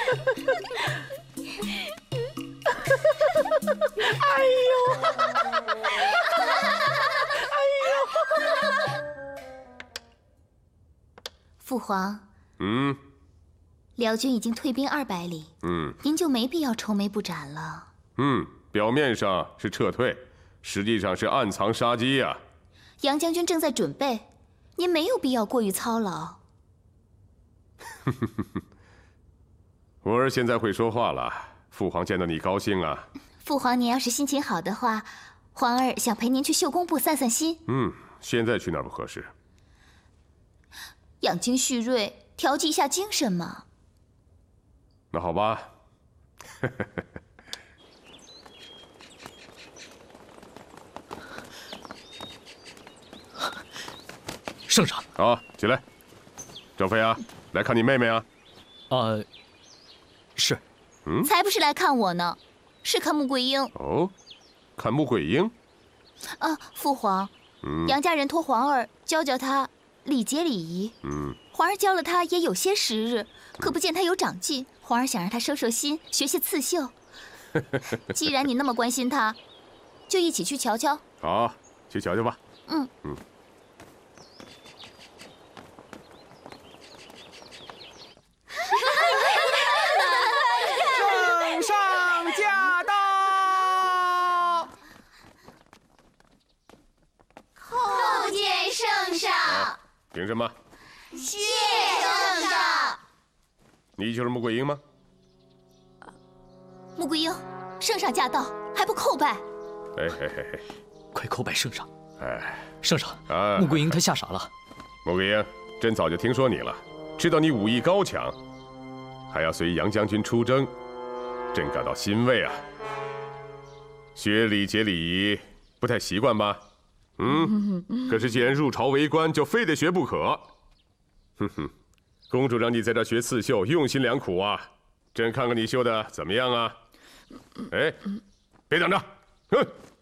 哎呦！哎呦！ 父皇，辽军已经退兵200里，您就没必要愁眉不展了。 表面上是撤退，实际上是暗藏杀机呀。 杨将军正在准备，您没有必要过于操劳。 我儿现在会说话了，父皇见到你高兴啊。 父皇，您要是心情好的话，皇儿想陪您去绣工部散散心。 现在去那儿不合适。 养精蓄锐，调剂一下精神嘛。 那好吧。 圣上， 好，起来。张飞啊，来看你妹妹啊。 是。 才不是来看我呢，是看穆桂英。 哦，看穆桂英。 父皇，杨家人托皇儿教教她礼节礼仪。皇儿教了她也有些时日，可不见她有长进。皇儿想让她收收心，学些刺绣。既然你那么关心她，就一起去瞧瞧。 好，去瞧瞧吧。 圣上驾到！ 叩见圣上。 凭什么？ 谢圣上。 你就是穆桂英吗？ 穆桂英，圣上驾到，还不叩拜？ 快叩拜圣上！ 圣上，穆桂英她吓傻了。 穆桂英，朕早就听说你了，知道你武艺高强，还要随杨将军出征，朕感到欣慰啊。学礼节礼仪不太习惯吧？可是既然入朝为官，就非得学不可。公主让你在这学刺绣，用心良苦啊。朕看看你绣的怎么样啊？别等着，